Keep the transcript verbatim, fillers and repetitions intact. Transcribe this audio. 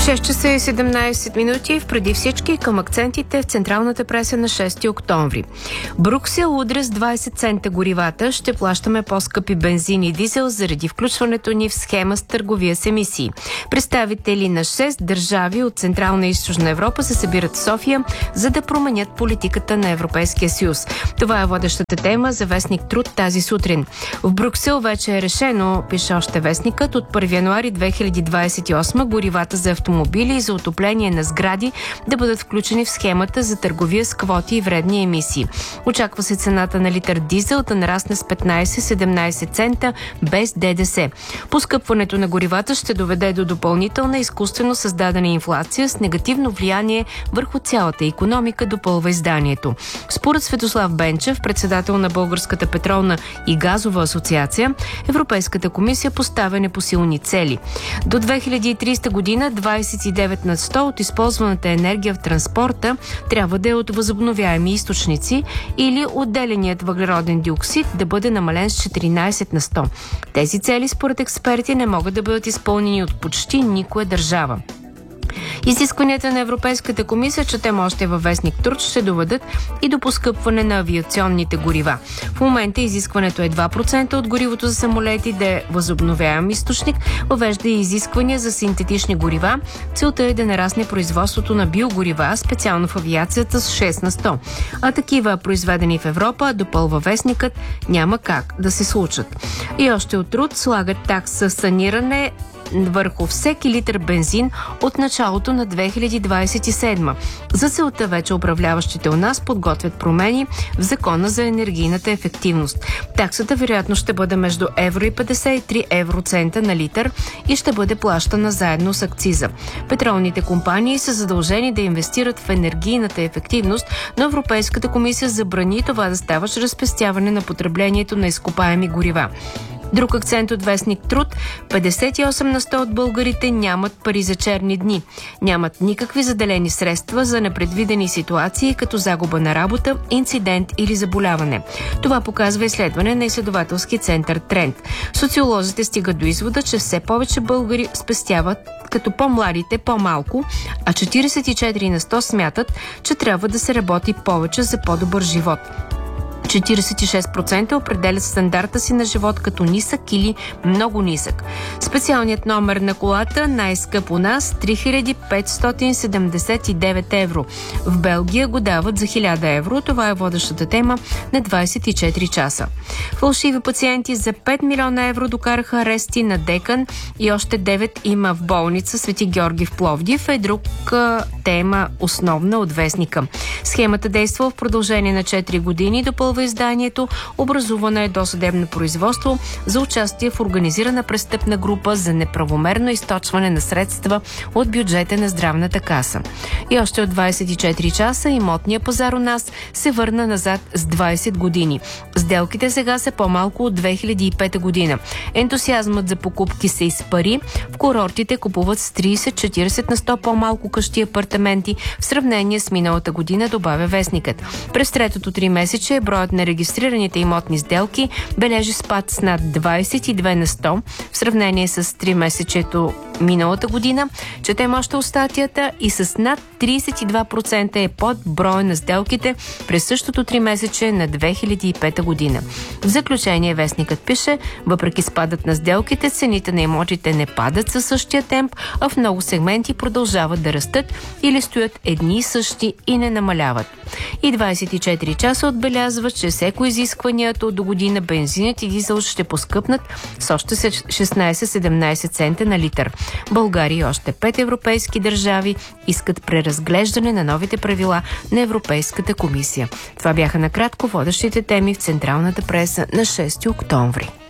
шест часа и седемнайсет минути в преди всички към акцентите в централната преса на шести октомври. Брюксел удря с двайсет цента горивата. Ще плащаме по-скъпи бензин и дизел заради включването ни в схема с търговия с емисии. Представители на шест държави от Централна и Източна Европа се събират в София, за да променят политиката на Европейския съюз. Това е водещата тема за вестник Труд тази сутрин. В Брюксел вече е решено, пише още вестникът, от първи януари две хиляди двайсет и осма горивата за автомобили и за отопление на сгради да бъдат включени в схемата за търговия с квоти и вредни емисии. Очаква се цената на литър дизел да нарасне с петнайсет-седемнайсет цента без ДДС. Поскъпването на горивата ще доведе до допълнителна изкуствено създадена инфлация с негативно влияние върху цялата икономика, допълва изданието. Според Светослав Бенчев, председател на Българската петролна и газова асоциация, Европейската комисия поставя непосилни цели. До две хиляди и трийсета година двайсет и девет на сто от използваната енергия в транспорта трябва да е от възобновяеми източници или отделеният въглероден диоксид да бъде намален с четиринайсет на сто. Тези цели, според експерти, не могат да бъдат изпълнени от почти никоя държава. Изискванията на Европейската комисия, четем още във вестник Труд, ще доведат и до поскъпване на авиационните горива. В момента изискването е два процента от горивото за самолети да е възобновяем източник, въвежда и изисквания за синтетични горива. Целта е да нарасне производството на биогорива, специално в авиацията, с шест на сто. А такива, произведени в Европа, допълва вестникът, няма как да се случат. И още от Труд слагат такса саниране върху всеки литър бензин от началото на две хиляди двайсет и седма. За целта вече управляващите у нас подготвят промени в Закона за енергийната ефективност. Таксата вероятно ще бъде между евро и петдесет и три евроцента на литър и ще бъде плащана заедно с акциза. Петролните компании са задължени да инвестират в енергийната ефективност, но Европейската комисия забрани това да става чрез спестяване на потреблението на изкопаеми горива. Друг акцент от вестник Труд – петдесет и осем на сто от българите нямат пари за черни дни. Нямат никакви заделени средства за непредвидени ситуации, като загуба на работа, инцидент или заболяване. Това показва изследване на изследователски център Тренд. Социолозите стигат до извода, че все повече българи спестяват, като по-младите по-малко, а четирийсет и четири на сто смятат, че трябва да се работи повече за по-добър живот. четирийсет и шест процента определят стандарта си на живот като нисък или много нисък. Специалният номер на колата най-скъп у нас – три хиляди петстотин седемдесет и девет евро. В Белгия го дават за хиляда евро. Това е водещата тема на двайсет и четири часа. Фалшиви пациенти за пет милиона евро докараха арести на Декан и още девет има в болница Свети Георги в Пловдив. Е друг тема основна от вестника. Схемата действа в продължение на четири години, допълва изданието. Образувано е досъдебно производство за участие в организирана престъпна група за неправомерно източване на средства от бюджета на здравната каса. И още от двайсет и четири часа имотния пазар у нас се върна назад с двайсет години. Сделките сега са по-малко от две хиляди и пета година. Ентусиазмът за покупки се изпари. В курортите купуват с трийсет-четирийсет на сто по-малко къщи и апартаменти в сравнение с миналата година, добавя вестникът. През третото три месече броят на регистрираните имотни сделки бележи спад с над двайсет и две на сто в сравнение с три месечето миналата година. Четем още от статията, и с над трийсет и два процента е под броя на сделките през същото три месече на две хиляди и пета година. В заключение вестникът пише, въпреки спадът на сделките, цените на имотите не падат със същия темп, а в много сегменти продължават да растат или стоят едни и същи и не намаляват. И двайсет и четири часа отбелязва, че всеко изискванията от до година бензинът и дизел ще поскъпнат с още шестнайсет-седемнайсет цента на литър. България и още пет европейски държави искат преразглеждане на новите правила на Европейската комисия. Това бяха накратко водещите теми в централната преса на шести октомври.